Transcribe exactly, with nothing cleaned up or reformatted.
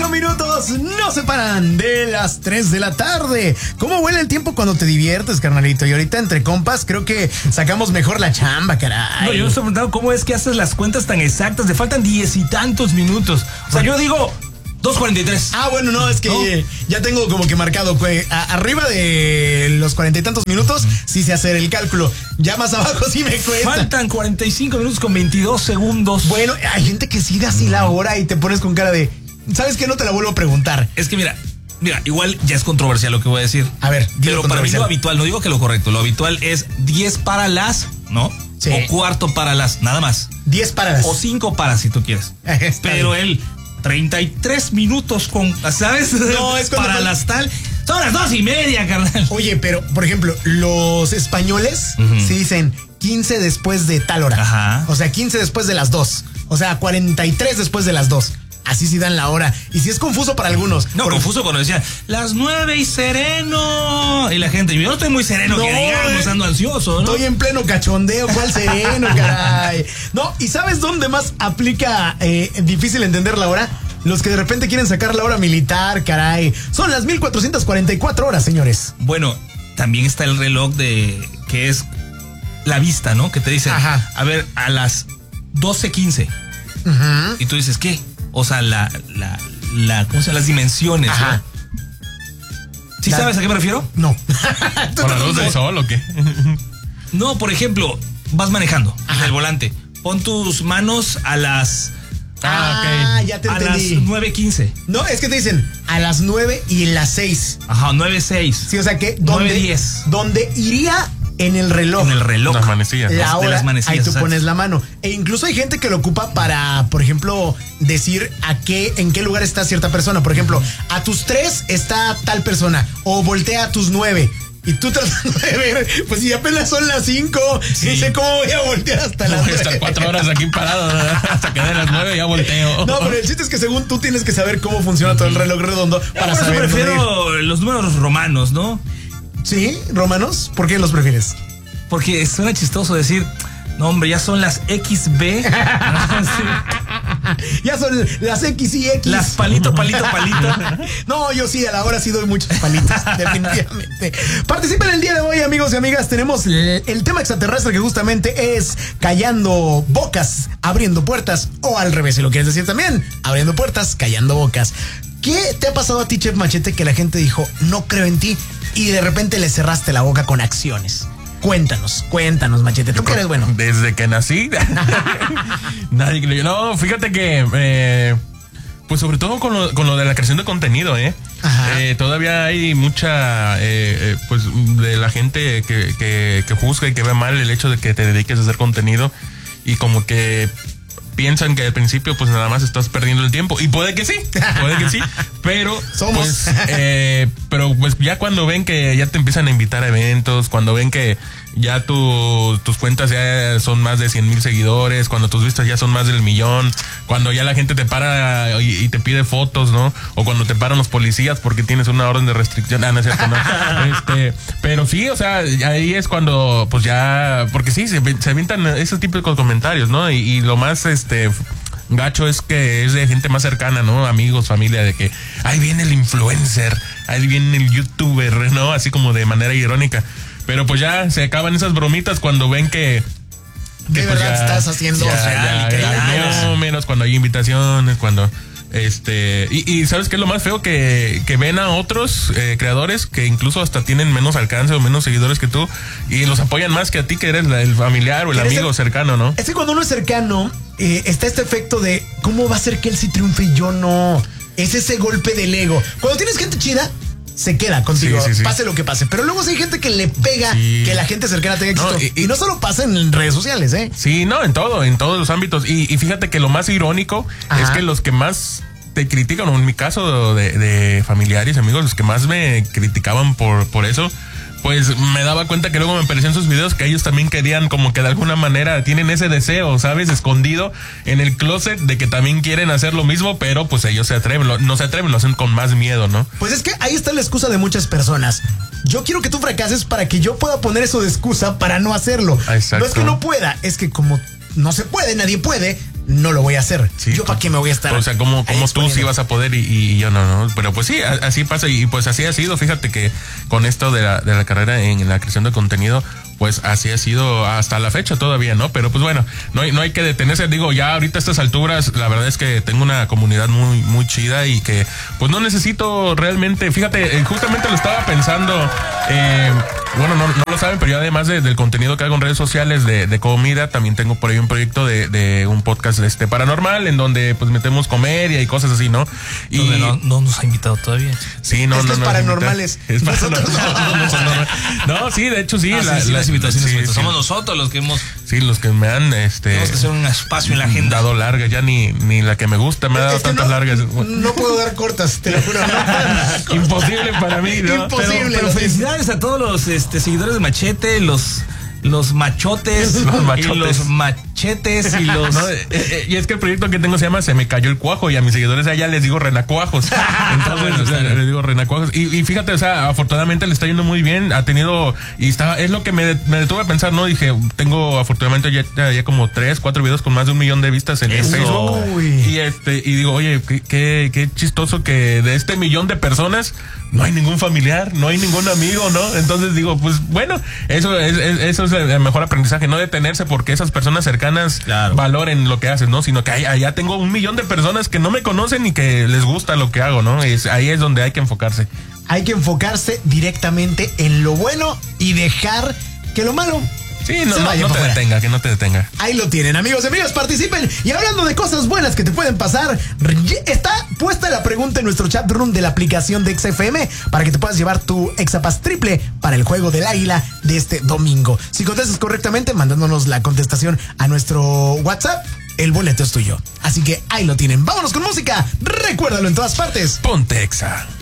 Cuatro minutos no se paran de las tres de la tarde. ¿Cómo huele el tiempo cuando te diviertes, carnalito? Y ahorita entre compas creo que sacamos mejor la chamba, caray. No, yo me estoy preguntando cómo es que haces las cuentas tan exactas. Te faltan diez y tantos minutos. O sea, yo digo dos cuarenta y tres. Ah, bueno, no, es que ¿no? ya tengo como que marcado a, arriba de los cuarenta y tantos minutos, sí sé hacer el cálculo. Ya más abajo sí me cuesta. Faltan cuarenta y cinco minutos con veintidós segundos. Bueno, hay gente que sigue así la hora y te pones con cara de, ¿sabes qué? No te la vuelvo a preguntar. Es que mira, mira, igual ya es controversial lo que voy a decir. A ver, pero para mí lo habitual, no digo que lo correcto, lo habitual es diez para las, ¿no? Sí. O cuarto para las, nada más. diez para las. O cinco para si tú quieres. Pero él, treinta y tres minutos con, ¿sabes? No, es para cuando... las tal. Son las dos y media, carnal. Oye, pero, por ejemplo, los españoles uh-huh. sí dicen quince después de tal hora. Ajá. O sea, quince después de las dos. O sea, cuarenta y tres después de las dos. Así sí dan la hora. Y si es confuso para algunos. No, porque... confuso cuando decían las nueve y sereno. Y la gente, yo no estoy muy sereno, no, que digamos, ando ansioso, ¿no? Estoy en pleno cachondeo, ¿cuál sereno, caray? No, ¿y sabes dónde más aplica eh, difícil entender la hora? Los que de repente quieren sacar la hora militar, caray. Son las mil cuatrocientas cuarenta y cuatro horas, señores. Bueno, también está el reloj de que es la vista, ¿no? Que te dicen, ajá, a ver, a las doce quince. Uh-huh. Y tú dices, ¿qué? O sea, la, la, la, ¿cómo se llama? Las dimensiones, ajá, ¿no? ¿Sí la... sabes a qué me refiero? No. ¿Con la luz del sol o qué? No, por ejemplo, vas manejando en el volante. Pon tus manos a las... Ah, ah, ok. Ya te a entendí. las nueve quince. No, es que te dicen a las nueve y en las seis. Ajá, nueve seis. Sí, o sea que ¿dónde, nueve diez. ¿Dónde iría en el reloj? En el reloj. Las manecillas. La hora, de las manecillas, ahí tú exacto. pones la mano. E incluso hay gente que lo ocupa para, por ejemplo, decir a qué, en qué lugar está cierta persona. Por ejemplo, a tus tres está tal persona. O voltea a tus nueve. Y tú tratando de ver, pues si apenas son las cinco, sí. No sé cómo voy a voltear hasta no, las voy a estar cuatro horas aquí parado, hasta que de las nueve ya volteo. No, pero el chiste es que según tú tienes que saber cómo funciona todo el reloj redondo Yo para por saber. Eso prefiero los números romanos, ¿no? ¿Sí? ¿Romanos? ¿Por qué los prefieres? Porque suena chistoso decir, no, hombre, ya son las equis be. Ya son las X y X. Las palito, palito, palito. No, yo sí, a la hora sí doy muchos palitos, definitivamente. Participen el día de hoy, amigos y amigas. Tenemos el, el tema extraterrestre que justamente es callando bocas, abriendo puertas. O al revés, si lo quieres decir también, abriendo puertas, callando bocas. ¿Qué te ha pasado a ti, Chef Machete, que la gente dijo, no creo en ti, y de repente le cerraste la boca con acciones? Cuéntanos, cuéntanos, Machete. ¿Tú qué eres bueno? Desde que nací. Nadie creyó. No, fíjate que, eh, pues sobre todo con lo, con lo de la creación de contenido, ¿eh? Ajá. Eh, todavía hay mucha, eh, eh, pues, de la gente que, que, que juzga y que ve mal el hecho de que te dediques a hacer contenido y como que piensan que al principio pues nada más estás perdiendo el tiempo y puede que sí, puede que sí, pero somos pues, eh, pero pues ya cuando ven que ya te empiezan a invitar a eventos, cuando ven que ya tu, tus cuentas ya son más de cien mil seguidores, cuando tus vistas ya son más del millón, cuando ya la gente te para y, y te pide fotos, ¿no? O cuando te paran los policías porque tienes una orden de restricción, ah, no es cierto, no. Este, pero sí, o sea, ahí es cuando pues ya, porque sí, se, se avientan esos tipos de comentarios, ¿no? Y, y lo más, este... gacho es que es de gente más cercana, ¿no? Amigos, familia, de que ahí viene el influencer, ahí viene el youtuber, ¿no? Así como de manera irónica. Pero pues ya se acaban esas bromitas cuando ven que... que de pues verdad ya, estás haciendo ya, real, ya, ya, ya, no, menos cuando hay invitaciones, cuando... Este, y, y ¿sabes qué es lo más feo? Que, que ven a otros eh, creadores que incluso hasta tienen menos alcance o menos seguidores que tú y los apoyan más que a ti, que eres la, el familiar o el amigo el, cercano, ¿no? Es que cuando uno es cercano, eh, está este efecto de ¿cómo va a ser que él sí triunfe y yo no? Es ese golpe del ego. Cuando tienes gente chida, se queda contigo, sí, sí, sí. Pase lo que pase. Pero luego sí hay gente que le pega, sí. Que la gente cercana tenga éxito. No, y, y, y no solo pasa en redes sociales, ¿eh? Sí, no, en todo, en todos los ámbitos. Y, y fíjate que lo más irónico Ajá. es que los que más te critican, o en mi caso de, de familiares, amigos, los que más me criticaban por, por eso, pues me daba cuenta que luego me aparecían sus videos que ellos también querían como que de alguna manera tienen ese deseo, ¿sabes? Escondido en el closet de que también quieren hacer lo mismo, pero pues ellos se atreven, lo, no se atreven, lo hacen con más miedo, ¿no? Pues es que ahí está la excusa de muchas personas. Yo quiero que tú fracases para que yo pueda poner eso de excusa para no hacerlo. Exacto. No es que no pueda, es que como no se puede, nadie puede, no lo voy a hacer. Sí, yo para qué me voy a estar. O sea, como, como tú sí vas a poder y, y yo no, no. Pero pues sí, así pasa y pues así ha sido. Fíjate que con esto de la, de la carrera en la creación de contenido, pues así ha sido hasta la fecha todavía, ¿no? Pero pues bueno, no hay, no hay que detenerse. Digo, ya ahorita a estas alturas, la verdad es que tengo una comunidad muy, muy chida y que pues no necesito realmente, fíjate, justamente lo estaba pensando, eh, bueno, no, no lo saben, pero yo además de, del contenido que hago en redes sociales de, de comida, también tengo por ahí un proyecto de, de un podcast este paranormal en donde pues metemos comedia y cosas así, ¿no? Y donde no, no nos ha invitado todavía. Sí, no, Esto no, es no. paranormales. Es paranormales. No, no, no, sí, de hecho sí. Ah, la, sí, sí, la, las invitaciones sí, sí. Somos nosotros los que hemos. Sí, los que me han, este. Tenemos que hacer un espacio en la agenda. Dado larga, ya ni, ni la que me gusta me ha dado es que tantas no, largas. No puedo dar cortas, te lo juro. No Imposible para mí, ¿no? Imposible. Pero, pero felicidades a todos los este, seguidores de Machete, los. Los machotes, los machotes. y los machetes y los... No, eh, eh, y es que el proyecto que tengo se llama Se me cayó el cuajo y a mis seguidores allá les digo renacuajos. Entonces o sea, les digo renacuajos. Y, y fíjate, o sea, afortunadamente le está yendo muy bien. Ha tenido, y estaba, es lo que me, me detuve a pensar, ¿no? Dije, tengo afortunadamente ya, ya como tres, cuatro videos con más de un millón de vistas en, en Facebook. Uy. Y este, y digo, oye, qué, qué, qué chistoso que de este millón de personas no hay ningún familiar, no hay ningún amigo, ¿no? Entonces digo, pues bueno, eso es, es eso es el mejor aprendizaje, no detenerse porque esas personas cercanas claro. valoren lo que haces, ¿no? Sino que ahí, allá tengo un millón de personas que no me conocen y que les gusta lo que hago, ¿no? Es, ahí es donde hay que enfocarse. Hay que enfocarse directamente en lo bueno y dejar que lo malo Sí, no, no, no te detenga, que no te detenga. Ahí lo tienen, amigos y amigas, participen. Y hablando de cosas buenas que te pueden pasar, está puesta la pregunta en nuestro chat room de la aplicación de X F M para que te puedas llevar tu Exapass triple para el juego del águila de este domingo. Si contestas correctamente, mandándonos la contestación a nuestro WhatsApp, el boleto es tuyo. Así que ahí lo tienen. Vámonos con música. Recuérdalo en todas partes. Ponte Exa.